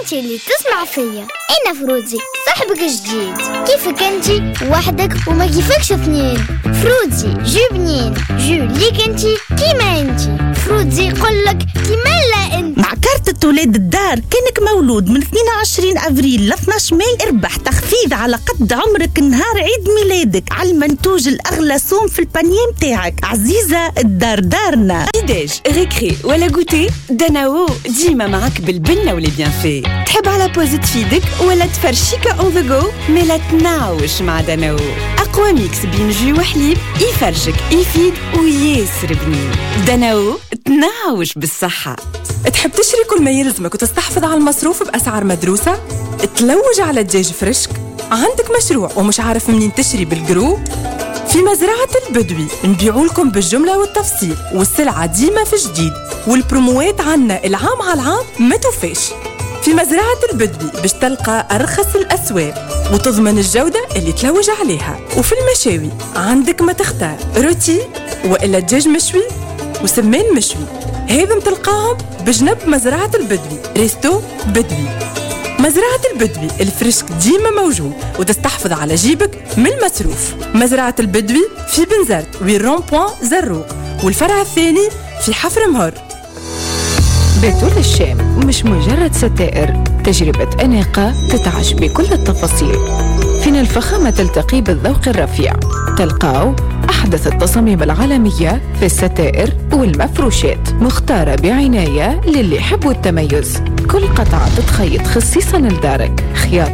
انتي اللي تسمع فيا. انا فروزي صاحبك الجديد. كيفك انتي وحدك وما كيفكش اثنين؟ فروزي جو بنين، جو ليك انتي كيما انتي. فروزي يقولك كيما لا انت. مع كارتة ولاد الدار كانك مولود من 22 أفريل ل 12 ماي اربح تخفيض على قد عمرك نهار عيد ميلادك على المنتوج الأغلى صوم في البانيه متاعك. عزيزة الدار دارنا. ديداج ريكري ولا غوتي داناو ديما معك بالبنة ولي بيان في. تحب على بوز تفيدك ولا تفرشيكا اون ذا جو؟ ملا تناوش مع داناو. أقوى ميكس بين جو وحليب يفرجك يفيد وياسر بنين. داناو تناوش بالصحة. تحب تشري كل ما يلزمك وتستحفظ على المصروف بأسعار مدروسة؟ تلوج على الدجاج فريشك؟ عندك مشروع ومش عارف منين تشري بالجرو؟ في مزرعة البدوي نبيعوا لكم بالجملة والتفصيل، والسلعة ديما في جديد، والبروموات عنا العام على العام ما توفاش. في مزرعة البدوي باش تلقى أرخص الأسواق وتضمن الجودة اللي تلوج عليها. وفي المشاوي عندك ما تختار، روتي وإلا دجاج مشوي وسمان مشوي، هذم تلقاهم بجنب مزرعة البدوي. ريستو بدوي. مزرعة البدوي الفريشك ديما موجود وتستحفظ على جيبك من المصروف. مزرعة البدوي في بنزرت ويرون بوان زروق، والفرع الثاني في حفر مهر. بتول الشام مش مجرد ستائر، تجربة أناقة تتعش بكل التفاصيل. فينا الفخامة تلتقي بالذوق الرفيع. تلقاو أحدث التصاميم العالمية في الستائر والمفروشات، مختارة بعناية للي يحبوا التميز. كل قطعة تتخيط خصيصا لدارك، خياط